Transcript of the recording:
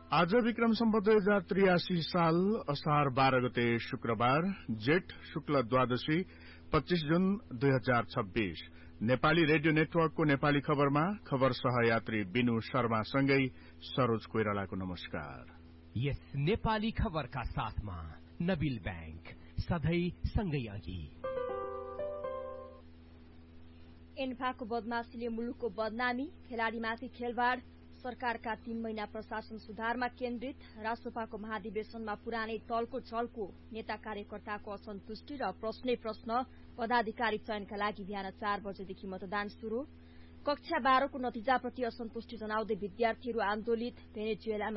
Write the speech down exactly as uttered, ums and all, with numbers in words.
आज विक्रम सम्वत दुई हजार त्रियासी साल असार बाह्र गते शुक्रबार जेठ शुक्ल द्वादशी पच्चीस जून दुई हजार छब्बीस नेपाली रेडियो नेटवर्कको नेपाली खबरमा खबर सहयात्री बिनु शर्मा सँगै सरोज कोइरालाको नमस्कार। यस नेपाली खबरका साथमा नबिल बैंक सधैं सँगै अघि। एन्फाको बदमाशीले मुलुकको बदनामी, खेलाड़ीमाथि खेलवाड़, सरकारका तीन महिना प्रशासन सुधारमा केन्द्रित, राष्ट्रपाको महाधिवेशनमा पुरानै टल्को चल्को, नेता कार्यकर्ताको असन्तुष्टि र प्रश्नै प्रश्न, पदाधिकारी चयनका लागि बिहान चार बजेदेखि मतदान शुरू, कक्षा बाह्रको नतिजाप्रति असन्तुष्टि जनाउँदै विद्यार्थीहरू आन्दोलित, भेनेजुएलामा